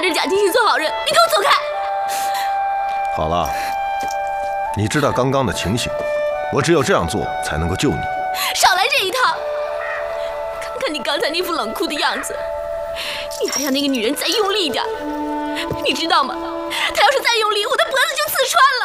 在这假惺惺做好人，你给我走开！ 好了，你知道刚刚的情形，我只有这样做才能够救你。 少来这一套！看看你刚才那副冷酷的样子，你还让那个女人再用力一点，你知道吗？她要是再用力，我的脖子就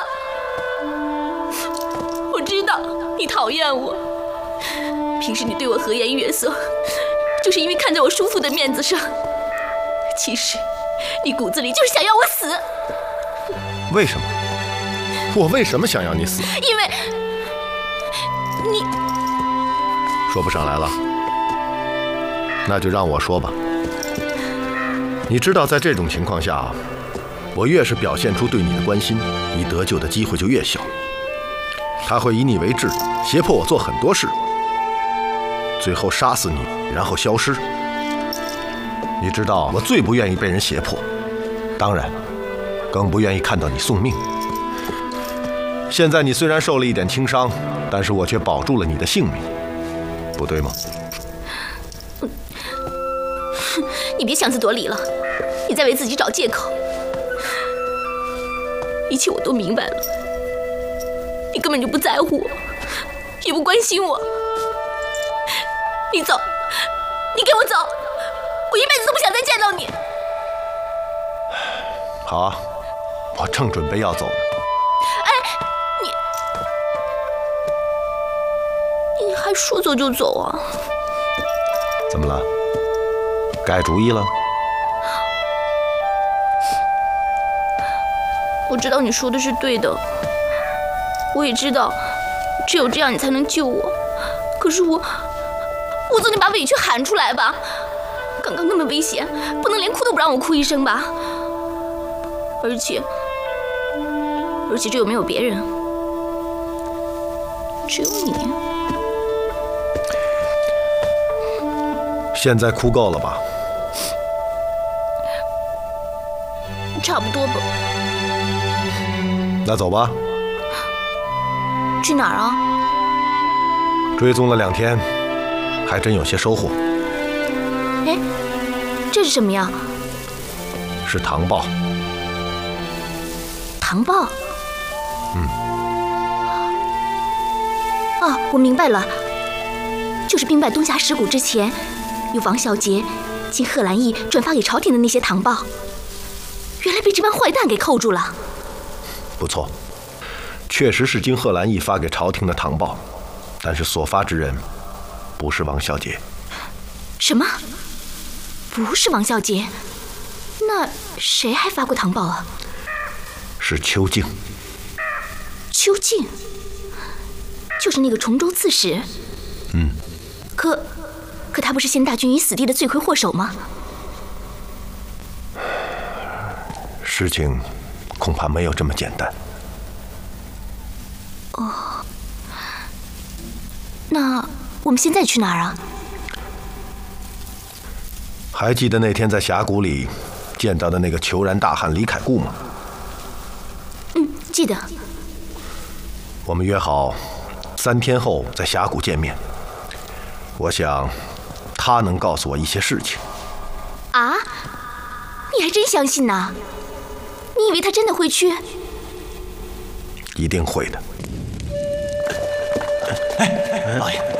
刺穿了。我知道你讨厌我，平时你对我和颜悦色，就是因为看在我叔父的面子上。其实你骨子里就是想要我死。 为什么？我为什么想要你死？ 因为你说不上来了，那就让我说吧。你知道，在这种情况下，我越是表现出对你的关心，你得救的机会就越小。他会以你为质，胁迫我做很多事，最后杀死你，然后消失。你知道，我最不愿意被人胁迫，当然，更不愿意看到你送命。现在你虽然受了一点轻伤，但是我却保住了你的性命，不对吗？ 你别强词夺理了，你在为自己找借口。一切我都明白了，你根本就不在乎我，也不关心我。你走，你给我走，我一辈子都不想再见到你。 好啊，我正准备要走呢。 你还说走就走啊？ 怎么了？改主意了？ 我知道你说的是对的，我也知道只有这样你才能救我。可是我总得把委屈喊出来吧。刚刚那么危险，不能连哭都不让我哭一声吧？而且这又没有别人，只有你。 现在哭够了吧？ 差不多吧。 那走吧。 去哪儿啊？ 追踪了2天，还真有些收获。 哎，这是什么呀？ 是唐报。 唐报？啊，我明白了，就是兵败东峡石谷之前，由王小杰经贺兰义转发给朝廷的那些唐报，原来被这帮坏蛋给扣住了。 不错，确实是经贺兰义发给朝廷的唐报，但是所发之人不是王小杰。 什么？不是王小杰？那谁还发过唐报啊？ 是邱静。 邱静？就是那个崇州刺史。可他不是陷大军于死地的罪魁祸首吗？ 事情恐怕没有这么简单。 哦，那我们现在去哪儿啊？ 还记得那天在峡谷里见到的那个虬髯大汉李凯固吗？ 记得。 我们约好3天后在峡谷见面。我想他能告诉我一些事情。 啊？你还真相信呐？你以为他真的会去？ 一定会的。 哎，老爷。